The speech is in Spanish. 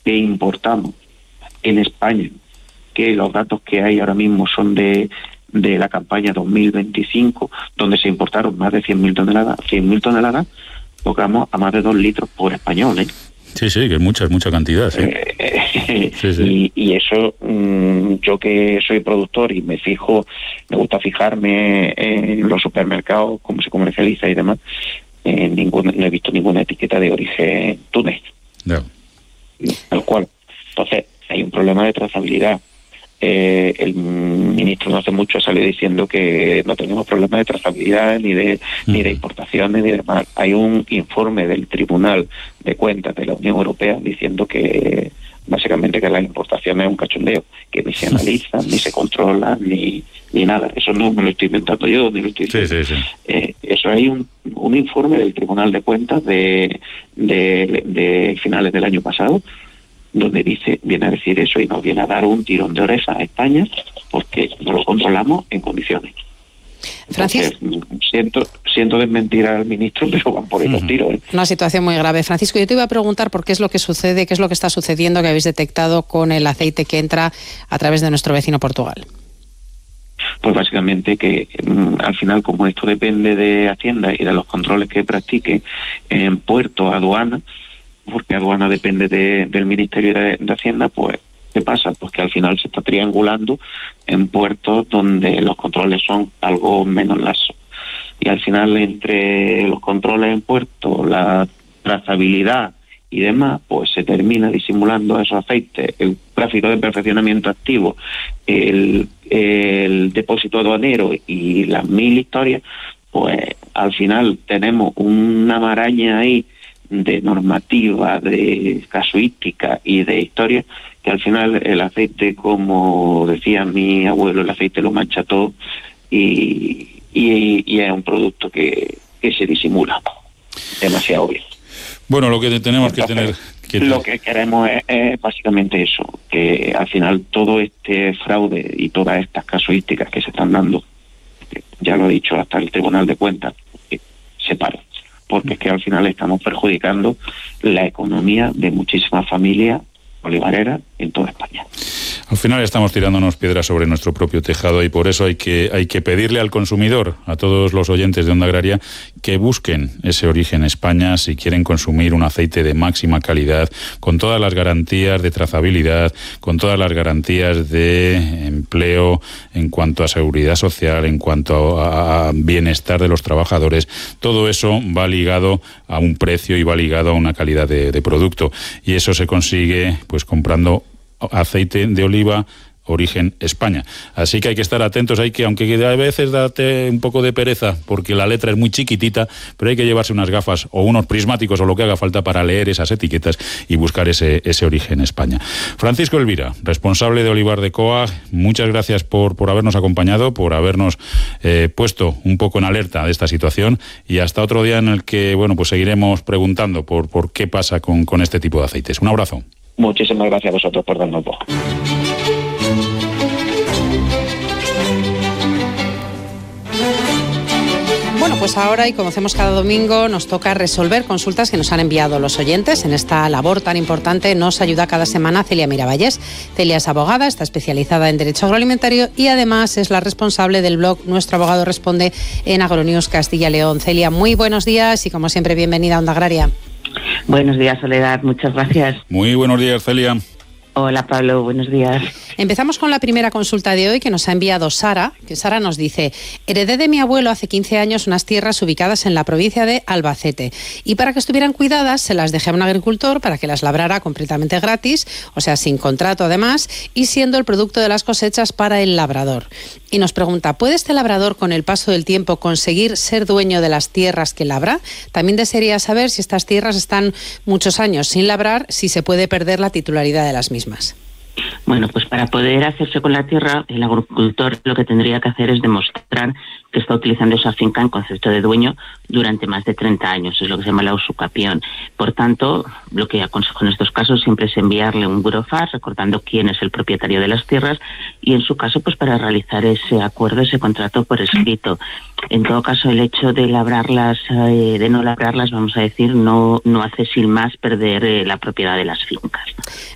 que importamos en España, que los datos que hay ahora mismo son de la campaña 2025, donde se importaron más de 100.000 toneladas, tocamos a más de 2 litros por español, ¿eh? Sí, que es mucha cantidad, sí. Sí. Y eso, yo que soy productor y me gusta fijarme en los supermercados, cómo se comercializa y demás, no he visto ninguna etiqueta de origen Túnez. No. Tal cual. Entonces, hay un problema de trazabilidad. El ministro no hace mucho salió diciendo que no tenemos problemas de trazabilidad ni de importaciones ni demás. Hay un informe del Tribunal de Cuentas de la Unión Europea diciendo que básicamente que las importaciones es un cachondeo, que ni se analizan, ni se controlan, ni nada. Eso no me lo estoy inventando yo, ni lo estoy diciendo. Sí. Eso hay un informe del Tribunal de Cuentas de finales del año pasado, donde viene a decir eso y nos viene a dar un tirón de orejas a España porque no lo controlamos en condiciones. Entonces, siento desmentir al ministro, pero van por ahí los tiros, ¿eh? Una situación muy grave. Francisco, yo te iba a preguntar por qué es lo que sucede, qué es lo que está sucediendo, que habéis detectado con el aceite que entra a través de nuestro vecino Portugal. Pues básicamente que al final, como esto depende de Hacienda y de los controles que practique en puerto, aduana, porque aduana depende del Ministerio de Hacienda, pues ¿qué pasa? Pues que al final se está triangulando en puertos donde los controles son algo menos laxos. Y al final, entre los controles en puertos, la trazabilidad y demás, pues se termina disimulando esos aceites, el gráfico de perfeccionamiento activo, el depósito aduanero y las 1000 historias, pues al final tenemos una maraña ahí de normativa, de casuística y de historia, que al final el aceite, como decía mi abuelo, el aceite lo mancha todo y es un producto que se disimula demasiado bien. Bueno, lo que tenemos Entonces, lo que queremos es básicamente eso, que al final todo este fraude y todas estas casuísticas que se están dando, ya lo he dicho hasta el Tribunal de Cuentas, que se paren, porque es que al final estamos perjudicando la economía de muchísimas familias olivareras en toda España. Al final estamos tirándonos piedras sobre nuestro propio tejado y por eso hay que pedirle al consumidor, a todos los oyentes de Onda Agraria, que busquen ese origen España si quieren consumir un aceite de máxima calidad, con todas las garantías de trazabilidad, con todas las garantías de empleo, en cuanto a seguridad social, en cuanto a bienestar de los trabajadores. Todo eso va ligado a un precio y va ligado a una calidad de producto. Y eso se consigue pues comprando aceite de oliva origen España. Así que hay que estar atentos, aunque a veces date un poco de pereza porque la letra es muy chiquitita, pero hay que llevarse unas gafas o unos prismáticos o lo que haga falta para leer esas etiquetas y buscar ese origen España. Francisco Elvira, responsable de Olivar de Coag, muchas gracias por habernos acompañado, por habernos puesto un poco en alerta de esta situación y hasta otro día en el que pues seguiremos preguntando por qué pasa con este tipo de aceites. Un abrazo. Muchísimas gracias a vosotros por darnos voz. Bueno, pues ahora, y como hacemos cada domingo, nos toca resolver consultas que nos han enviado los oyentes. En esta labor tan importante nos ayuda cada semana Celia Miravalles. Celia es abogada, está especializada en Derecho Agroalimentario y además es la responsable del blog Nuestro Abogado Responde en Agronews Castilla y León. Celia, muy buenos días y como siempre bienvenida a Onda Agraria. Buenos días, Soledad, muchas gracias. Muy buenos días, Celia. Hola, Pablo, buenos días. Empezamos con la primera consulta de hoy que nos ha enviado Sara, que Sara nos dice: heredé de mi abuelo hace 15 años unas tierras ubicadas en la provincia de Albacete y para que estuvieran cuidadas se las dejé a un agricultor para que las labrara completamente gratis, o sea, sin contrato además, y siendo el producto de las cosechas para el labrador. Y nos pregunta, ¿puede este labrador con el paso del tiempo conseguir ser dueño de las tierras que labra? También desearía saber si estas tierras están muchos años sin labrar, si se puede perder la titularidad de las mismas. Bueno, pues para poder hacerse con la tierra, el agricultor lo que tendría que hacer es demostrar que está utilizando esa finca en concepto de dueño durante más de 30 años, es lo que se llama la usucapión. Por tanto, lo que aconsejo en estos casos siempre es enviarle un burofax recordando quién es el propietario de las tierras y en su caso pues para realizar ese acuerdo, ese contrato por escrito. En todo caso, el hecho de labrarlas, de no labrarlas, vamos a decir, no hace sin más perder la propiedad de las fincas.